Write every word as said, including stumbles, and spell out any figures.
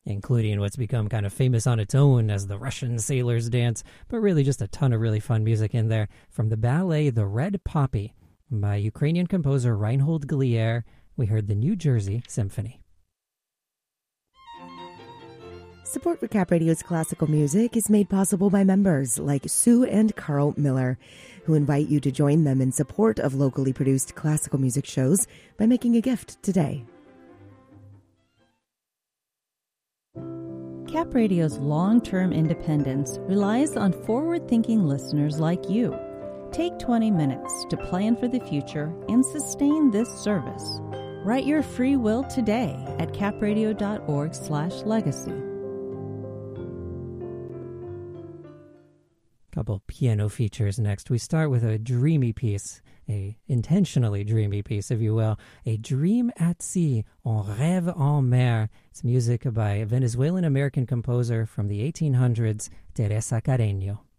including what's become kind of famous on its own as the Russian Sailor's Dance, but really just a ton of really fun music in there. From the ballet The Red Poppy by Ukrainian composer Reinhold Glier, we heard the New Jersey Symphony. Support for Cap Radio's classical music is made possible by members like Sue and Carl Miller, who invite you to join them in support of locally produced classical music shows by making a gift today. Cap Radio's long-term independence relies on forward-thinking listeners like you. Take twenty minutes to plan for the future and sustain this service. Write your free will today at capradio.org slash legacy. Couple piano features next. We start with a dreamy piece, a intentionally dreamy piece, if you will, a dream at sea, Un rêve en mer. It's music by a Venezuelan-American composer from the eighteen hundreds, Teresa Carreño.